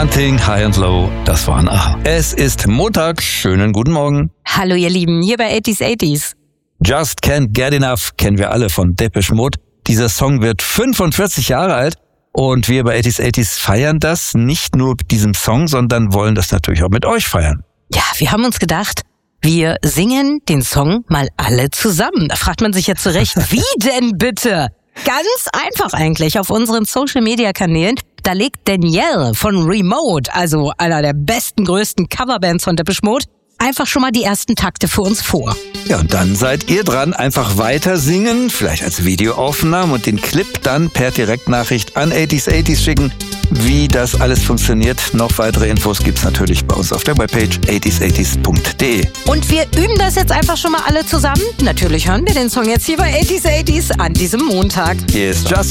Hunting, High and Low, das waren A. Es ist Montag, schönen guten Morgen. Hallo ihr Lieben, hier bei 80s. Just Can't Get Enough kennen wir alle von Depeche Mode. Dieser Song wird 45 Jahre alt und wir bei 80s feiern das nicht nur mit diesem Song, sondern wollen das natürlich auch mit euch feiern. Ja, wir haben uns gedacht, wir singen den Song mal alle zusammen. Da fragt man sich ja zurecht, wie denn bitte? Ganz einfach eigentlich auf unseren Social-Media-Kanälen. Da legt Danielle von Remote, also einer der besten, größten Coverbands von Depeche Mode, einfach schon mal die ersten Takte für uns vor. Ja, und dann seid ihr dran, einfach weiter singen, vielleicht als Videoaufnahme und den Clip dann per Direktnachricht an 80s schicken. Wie das alles funktioniert, noch weitere Infos gibt's natürlich bei uns auf der Webpage 80s80s.de. Und wir üben das jetzt einfach schon mal alle zusammen. Natürlich hören wir den Song jetzt hier bei 80s an diesem Montag. Hier ist Just